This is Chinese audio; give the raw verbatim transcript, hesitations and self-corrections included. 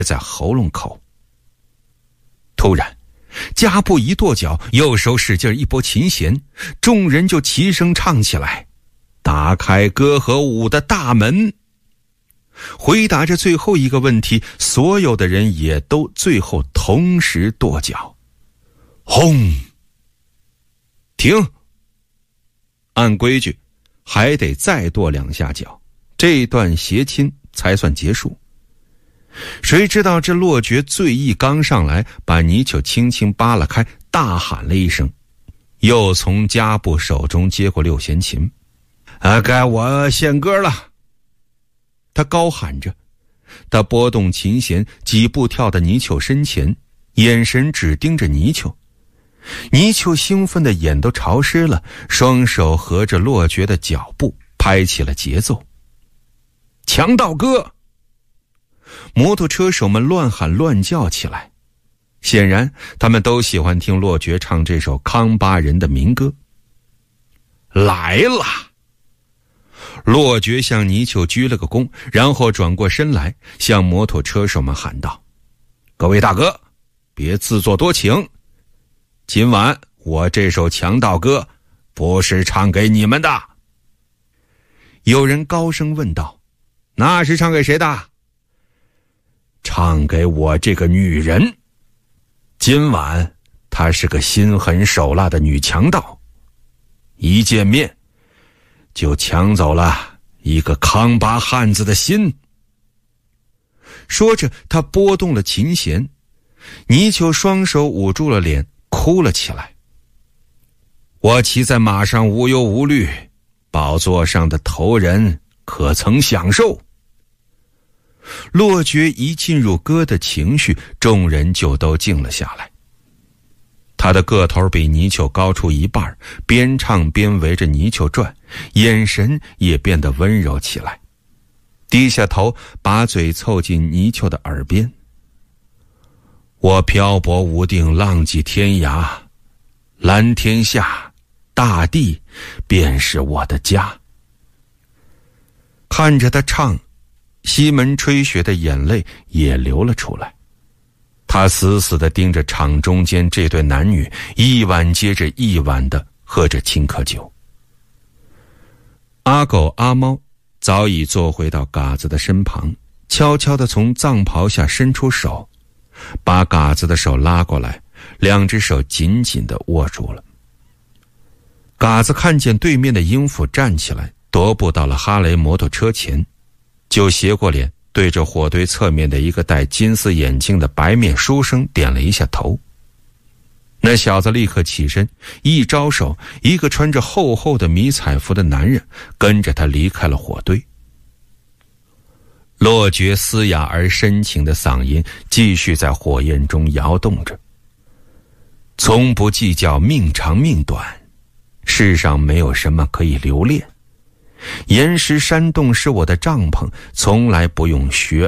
在喉咙口。突然加布一跺脚，右手使劲一拨琴弦，众人就齐声唱起来，打开歌和舞的大门。回答着最后一个问题，所有的人也都最后同时跺脚。轰！停！按规矩还得再跺两下脚，这段谐亲才算结束。谁知道这洛觉醉意刚上来，把泥鳅轻轻扒拉开，大喊了一声，又从加布手中接过六弦琴。啊，该我献歌了。他高喊着，他拨动琴弦，几步跳到泥鳅身前，眼神只盯着泥鳅。泥鳅兴奋的眼都潮湿了，双手合着洛觉的脚步，拍起了节奏。强盗歌！摩托车手们乱喊乱叫起来，显然他们都喜欢听洛觉唱这首康巴人的民歌。来了！洛觉向泥鳅鞠了个躬，然后转过身来向摩托车手们喊道：各位大哥，别自作多情，今晚我这首强盗歌不是唱给你们的。有人高声问道：那是唱给谁的？唱给我这个女人。今晚她是个心狠手辣的女强盗，一见面就抢走了一个康巴汉子的心。说着他拨动了琴弦，泥鳅双手捂住了脸，哭了起来。我骑在马上无忧无虑，宝座上的头人可曾享受？洛觉一进入歌的情绪，众人就都静了下来。他的个头比泥鳅高出一半，边唱边围着泥鳅转，眼神也变得温柔起来，低下头把嘴凑近泥鳅的耳边。我漂泊无定，浪迹天涯，蓝天下大地便是我的家。看着他唱，西门吹雪的眼泪也流了出来。他死死地盯着场中间这对男女，一碗接着一碗地喝着青稞酒。阿狗阿猫早已坐回到嘎子的身旁，悄悄地从藏袍下伸出手，把嘎子的手拉过来，两只手紧紧地握住了。嘎子看见对面的英夫站起来，踱步到了哈雷摩托车前，就斜过脸对着火堆侧面的一个戴金丝眼镜的白面书生点了一下头。那小子立刻起身，一招手，一个穿着厚厚的迷彩服的男人跟着他离开了火堆。洛觉嘶哑而深情的嗓音继续在火焰中摇动着。从不计较命长命短，世上没有什么可以留恋。岩石山洞是我的帐篷，从来不用学